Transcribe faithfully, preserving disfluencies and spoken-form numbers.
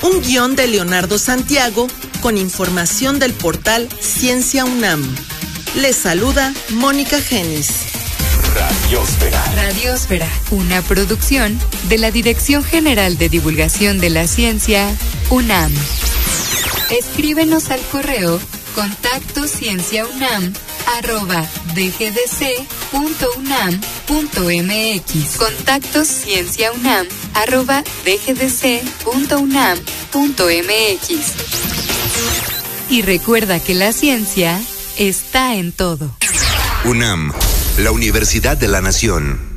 Un guión de Leonardo Santiago con información del portal Ciencia UNAM. Les saluda Mónica Genis. Radiósfera. Radiósfera, una producción de la Dirección General de Divulgación de la Ciencia, UNAM. Escríbenos al correo contacto cienciaunam arroba dgdc.unam.mx. Contacto cienciaunam arroba dgdc.unam.mx. Y recuerda que la ciencia está en todo. UNAM, la Universidad de la Nación.